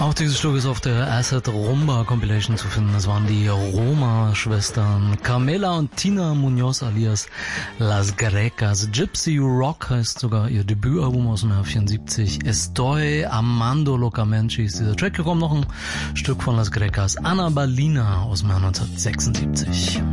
Auch dieses Stück ist auf der Acid Rumba Compilation zu finden. Das waren die Roma-Schwestern Carmela und Tina Munoz alias Las Grecas. Gypsy Rock heißt sogar ihr Debütalbum aus dem Jahr 74. Estoy amando locamente ist dieser Track. Hier kommt noch ein Stück von Las Grecas. Ana Balina aus dem Jahr 1976.